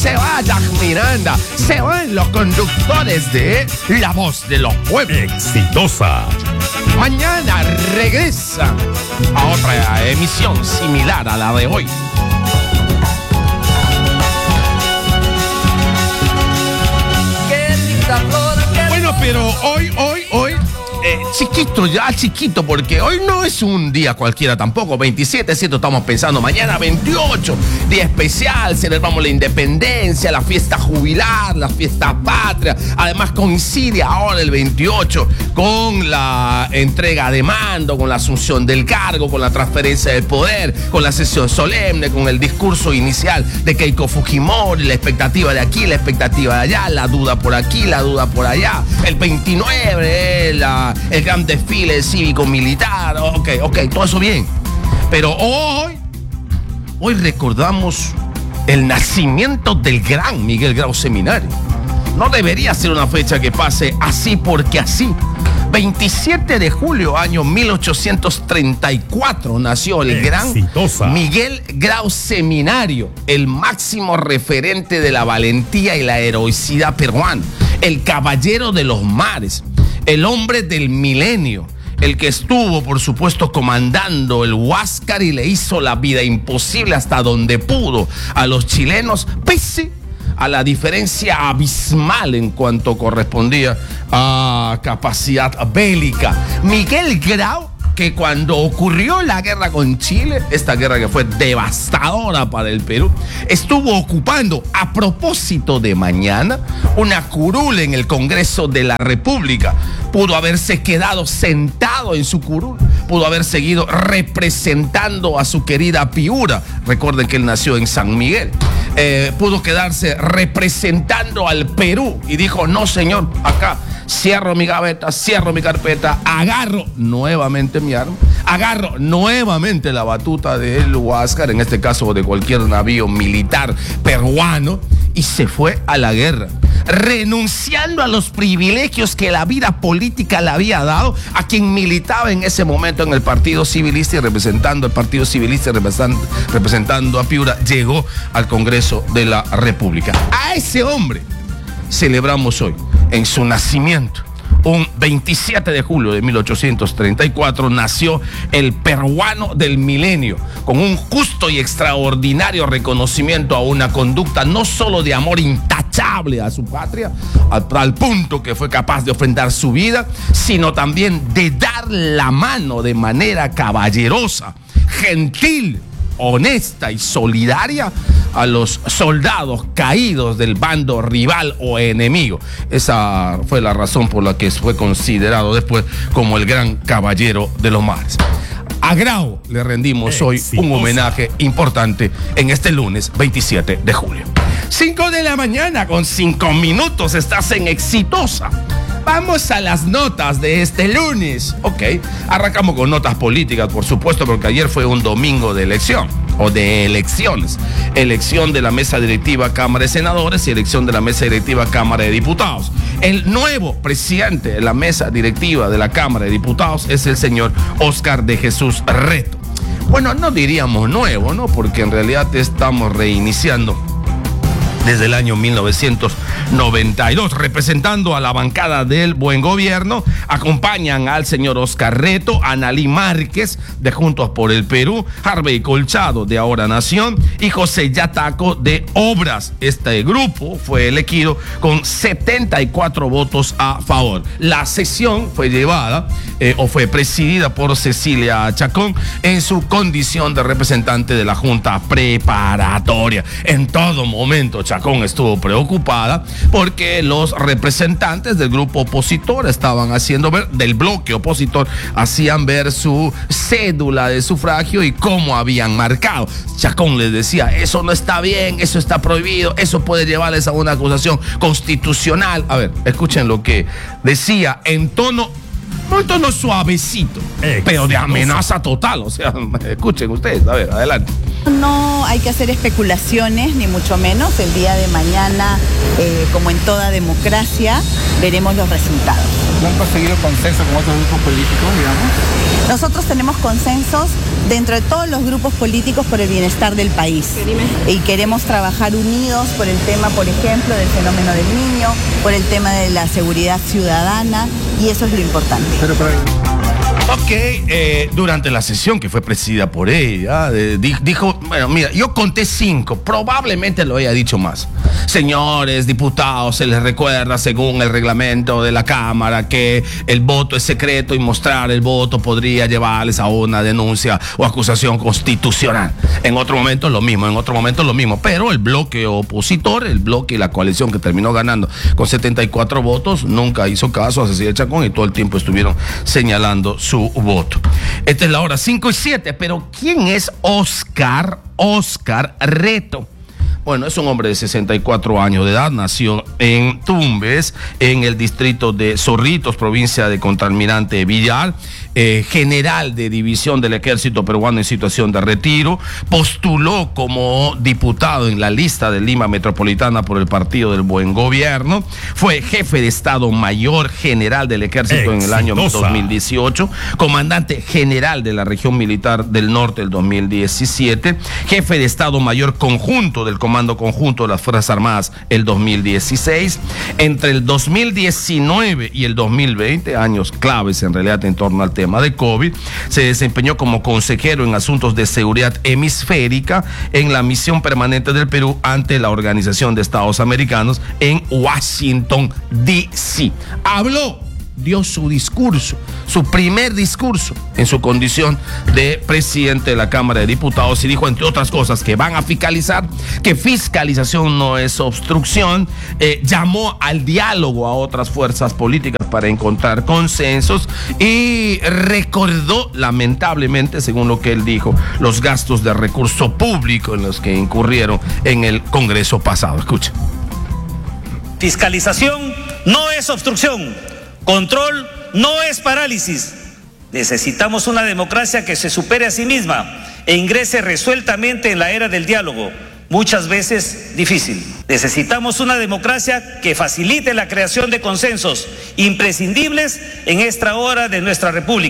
se va Jack Miranda, se van los conductores de La Voz de los Pueblos. Exitosa. Mañana regresa a otra emisión similar a la de hoy. Bueno, pero hoy, chiquito, porque hoy no es un día cualquiera tampoco. 27, ¿cierto? Estamos pensando mañana 28, día especial, celebramos la independencia, la fiesta jubilar, la fiesta patria. Además coincide ahora el 28 con la entrega de mando, con la asunción del cargo, con la transferencia del poder, con la sesión solemne, con el discurso inicial de Keiko Fujimori, la expectativa de aquí, la expectativa de allá, la duda por aquí, la duda por allá. El 29, el gran desfile cívico-militar, ok, todo eso bien. Pero hoy recordamos el nacimiento del gran Miguel Grau Seminario. No debería ser una fecha que pase así porque así. 27 de julio, año 1834, nació el gran Miguel Grau Seminario, el máximo referente de la valentía y la heroicidad peruana, el caballero de los mares, el hombre del milenio, el que estuvo, por supuesto, comandando el Huáscar y le hizo la vida imposible hasta donde pudo a los chilenos, pese a la diferencia abismal en cuanto correspondía a capacidad bélica. Miguel Grau, que cuando ocurrió la guerra con Chile, esta guerra que fue devastadora para el Perú, estuvo ocupando, a propósito de mañana, una curul en el Congreso de la República. Pudo haberse quedado sentado en su curul, pudo haber seguido representando a su querida Piura. Recuerden que él nació en San Miguel. Pudo quedarse representando al Perú y dijo: no, señor, acá cierro mi gaveta, cierro mi carpeta, agarro nuevamente mi arma, agarro nuevamente la batuta del Huáscar, en este caso de cualquier navío militar peruano, y se fue a la guerra, renunciando a los privilegios que la vida política le había dado a quien militaba en ese momento en el Partido Civilista y representando al Partido Civilista y representando a Piura, llegó al Congreso de la República. A ese hombre celebramos hoy en su nacimiento. Un 27 de julio de 1834 nació el peruano del milenio, con un justo y extraordinario reconocimiento a una conducta no solo de amor intachable a su patria, al punto que fue capaz de ofrendar su vida, sino también de dar la mano de manera caballerosa, gentil, honesta y solidaria a los soldados caídos del bando rival o enemigo. Esa fue la razón por la que fue considerado después como el gran caballero de los mares. A Grau le rendimos hoy un homenaje importante en este lunes 27 de julio. 5 de la mañana con 5 minutos, estás en Exitosa. Vamos a las notas de este lunes. Ok, arrancamos con notas políticas, por supuesto, porque ayer fue un domingo de elección, o de elecciones. Elección de la mesa directiva Cámara de Senadores y elección de la mesa directiva Cámara de Diputados. El nuevo presidente de la mesa directiva de la Cámara de Diputados es el señor Óscar de Jesús Reto. Bueno, no diríamos nuevo, ¿no? Porque en realidad estamos reiniciando desde el año 1992, representando a la bancada del Buen Gobierno. Acompañan al señor Óscar Reto, Analí Márquez de Juntos por el Perú, Harvey Colchado de Ahora Nación y José Yataco de Obras. Este grupo fue elegido con 74 votos a favor. La sesión fue llevada o fue presidida por Cecilia Chacón en su condición de representante de la Junta Preparatoria. En todo momento, Chacón estuvo preocupada porque los representantes del grupo opositor estaban haciendo ver, del bloque opositor, hacían ver su cédula de sufragio y cómo habían marcado. Chacón les decía: eso no está bien, eso está prohibido, eso puede llevarles a una acusación constitucional. A ver, escuchen lo que decía en tono, no en tono suavecito, pero de amenaza total. O sea, escuchen ustedes, a ver, adelante. No hay que hacer especulaciones, ni mucho menos. El día de mañana, como en toda democracia, veremos los resultados. ¿No han conseguido consenso con otros grupos políticos, digamos? Nosotros tenemos consensos dentro de todos los grupos políticos por el bienestar del país. Y queremos trabajar unidos por el tema, por ejemplo, del fenómeno del niño, por el tema de la seguridad ciudadana, y eso es lo importante. Durante la sesión que fue presidida por ella, dijo, bueno, mira, yo conté 5, probablemente lo haya dicho más. Señores diputados, se les recuerda según el reglamento de la Cámara que el voto es secreto y mostrar el voto podría llevarles a una denuncia o acusación constitucional. En otro momento lo mismo, pero el bloque opositor, el bloque y la coalición que terminó ganando con 74 votos, nunca hizo caso a Cecilia Chacón y todo el tiempo estuvieron señalando su voto. Esta es la hora 5:07, pero ¿quién es Oscar Reto? Bueno, es un hombre de 64 años de edad, nació en Tumbes, en el distrito de Zorritos, provincia de Contralmirante Villar, general de división del Ejército Peruano en situación de retiro, postuló como diputado en la lista de Lima Metropolitana por el Partido del Buen Gobierno, fue jefe de Estado Mayor General del Ejército en el año 2018, comandante general de la Región Militar del Norte el 2017, jefe de Estado Mayor Conjunto del Comando Conjunto de las Fuerzas Armadas el 2016. Entre el 2019 y el 2020, años claves en realidad en torno al tema de COVID, se desempeñó como consejero en asuntos de seguridad hemisférica en la misión permanente del Perú ante la Organización de Estados Americanos en Washington, D.C. Dio su discurso, su primer discurso en su condición de presidente de la Cámara de Diputados, y dijo, entre otras cosas, que van a fiscalizar, que fiscalización no es obstrucción, llamó al diálogo a otras fuerzas políticas para encontrar consensos y recordó, lamentablemente, según lo que él dijo, los gastos de recurso público en los que incurrieron en el Congreso pasado. Escucha. Fiscalización no es obstrucción. Control no es parálisis. Necesitamos una democracia que se supere a sí misma e ingrese resueltamente en la era del diálogo, muchas veces difícil. Necesitamos una democracia que facilite la creación de consensos imprescindibles en esta hora de nuestra República.